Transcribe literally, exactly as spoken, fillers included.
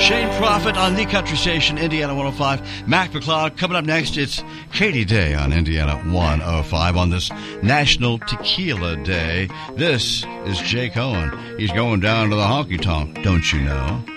Shane Prophet on the Country Station, Indiana one oh five. Mac McCloud coming up next. It's Katie Day on Indiana one oh five on this National Tequila Day. This is Jay Cohen. He's going down to the honky tonk, don't you know?